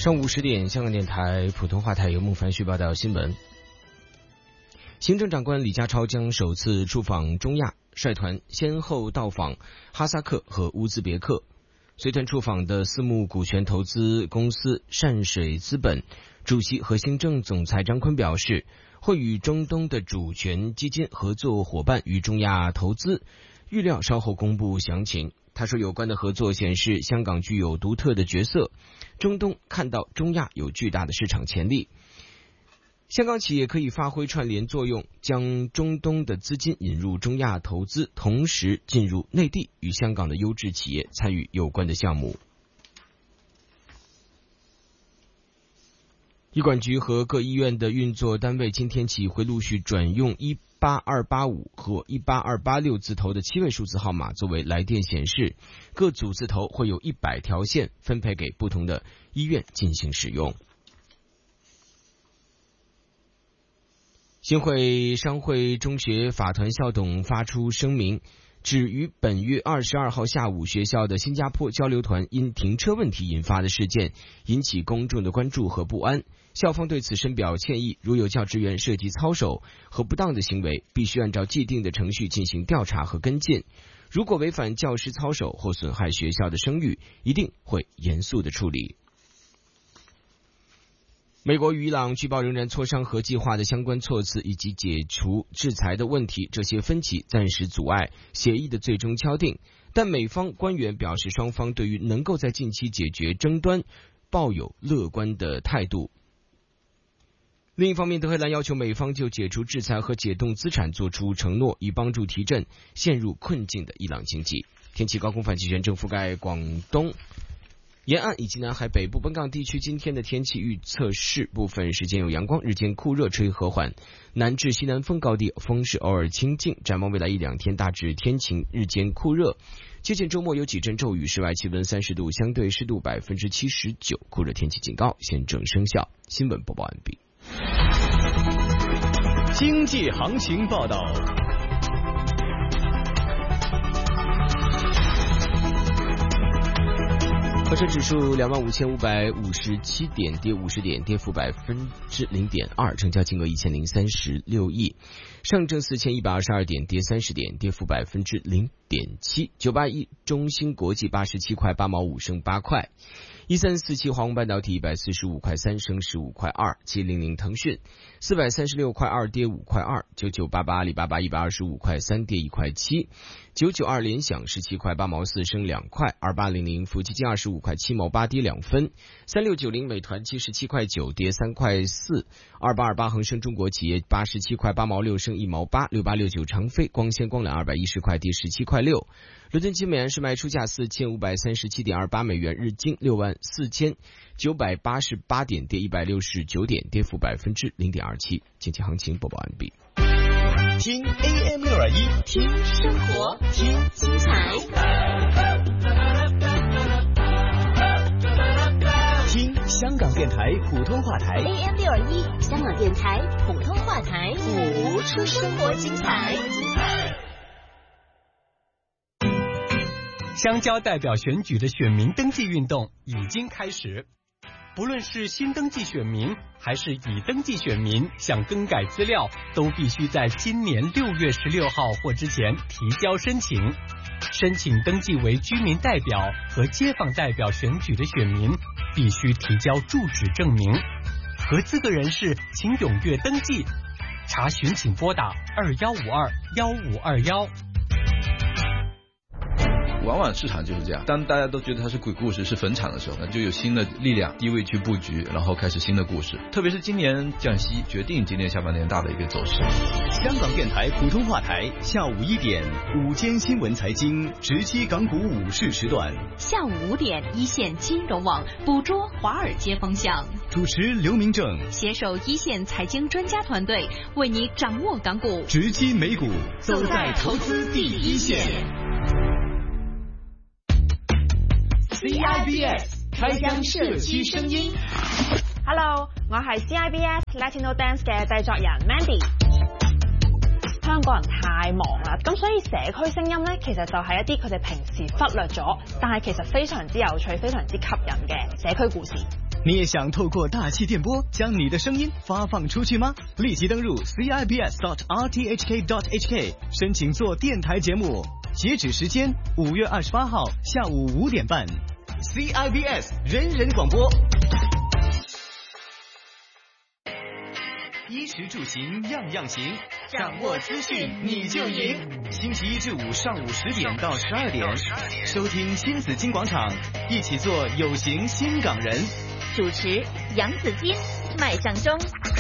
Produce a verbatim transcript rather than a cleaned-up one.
上午十点，香港电台普通话台由孟凡旭报道新闻。行政长官李家超将首次出访中亚，率团先后到访哈萨克和乌兹别克。随团出访的私募股权投资公司善水资本主席和行政总裁张坤表示，会与中东的主权基金合作伙伴与中亚投资，预料稍后公布详情。他说，有关的合作显示香港具有独特的角色，中东看到中亚有巨大的市场潜力，香港企业可以发挥串联作用，将中东的资金引入中亚投资，同时进入内地，与香港的优质企业参与有关的项目。医管局和各医院的运作单位今天起会陆续转用一八二八五和一八二八六字头的七位数字号码作为来电显示，各组字头会有一百条线分配给不同的医院进行使用。新会商会中学法团校董发出声明，指于本月二十二号下午学校的新加坡交流团因停车问题引发的事件引起公众的关注和不安，校方对此深表歉意，如有教职员涉及操守和不当的行为，必须按照既定的程序进行调查和跟进，如果违反教师操守或损害学校的声誉，一定会严肃的处理。美国与伊朗据报仍然磋商核计划的相关措辞以及解除制裁的问题，这些分歧暂时阻碍协议的最终敲定，但美方官员表示，双方对于能够在近期解决争端抱有乐观的态度。另一方面，德黑兰要求美方就解除制裁和解冻资产做出承诺，以帮助提振陷入困境的伊朗经济。天气高空反气旋正覆盖广东沿岸以及南海北部，本港地区今天的天气预测是部分时间有阳光，日间酷热，吹和缓南至西南风，高地风势偶尔清劲。展望未来一两天大致天晴，日间酷热，接近周末有几阵骤雨，室外气温三十度，相对湿度百分之七十九，酷热天气警告现正生效。新闻播报完毕。 经济行情报道。 恒生指数两万五千五百五十七点，跌五十点，跌幅百分之零点二，成交金额一千零三十六亿。上证四千一百二十二点，跌三十点，跌幅百分之零点七。九八一中芯国际八十七块八毛五升八块。一三四七华虹半导体一百四十五块三升十五块二。七零零腾讯四百三十六块二跌五块二。九九八八阿里巴巴一百二十五块三跌一块七。九九二联想十七块八毛四升两块。二八零零富基金二十五块七毛八跌两分。三六九零美团七十七块九跌三块四。二八二八恒生中国企业八十七块八毛六升一毛八。六八六九长飞光纤光缆二百一十块跌十七块六。伦敦金美元是卖出价四千五百三十七点二八美元，日经六万四千九百八十八点，跌一百六十九点，跌幅百分之零点二七。经济行情播报完毕。 听 A M 六二一， 听生活，听精彩， 听香港电台普通话台 A M 六二一，香港电台普通话台，谱出生活精彩。 乡郊代表选举的选民登记运动已经开始，不论是新登记选民还是已登记选民，想更改资料都必须在今年六月十六号或之前提交申请。申请登记为居民代表和街坊代表选举的选民必须提交住址证明。合资格人士请踊跃登记，查询请拨打二幺五二幺五二幺。 往往市场就是这样，当大家都觉得它是鬼故事，是坟场的时候，那就有新的力量低位去布局，然后开始新的故事。特别是今年降息，决定今年下半年大的一个走势。 香港电台普通话台下午一点午间新闻财经直击港股午市时段， 下午五点一线金融网捕捉华尔街风向， 主持刘明正携手一线财经专家团队，为你掌握港股， 直击美股，走在投资第一线。 C I B S 开箱社區聲音。 Hello， 我係 C I B S Latino Dance 嘅製作人 Mandy。香港人太忙啦，咁所以社區聲音咧，其實就係一啲佢哋平時忽略咗，但係其實非常之有趣、非常之吸引嘅社區故事。 你也想透过大气电波将你的声音发放出去吗？立即登入 c i b s dot r t h k dot h k 申请做电台节目，截止时间五月二十八号下午五点半。C I B S 人人广播，衣食住行样样行，掌握资讯你就赢。星期一至五上午十点到十二点，收听新紫金广场，一起做有型新港人。 主持杨紫金、麦向忠。